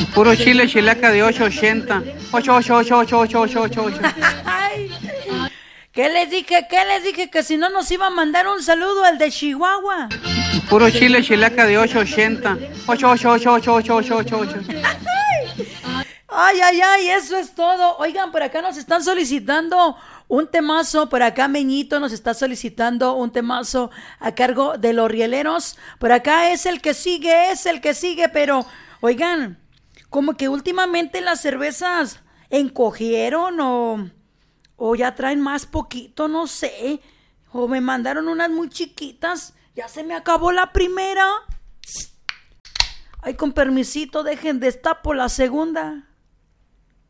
Puro chile chilaca de 880. 8888888. Ay, ¿qué les dije? ¿Qué les dije? Que si no nos iba a mandar un saludo al de Chihuahua. Puro chile chilaca de 880. 8888888. Ay, ay, ay, eso es todo. Oigan, por acá nos están solicitando un temazo. Por acá Meñito nos está solicitando un temazo a cargo de los rieleros. Por acá es el que sigue, pero oigan, como que últimamente las cervezas encogieron o ya traen más poquito, no sé. O me mandaron unas muy chiquitas. Ya se me acabó la primera. Ay, con permisito, dejen destapo la segunda.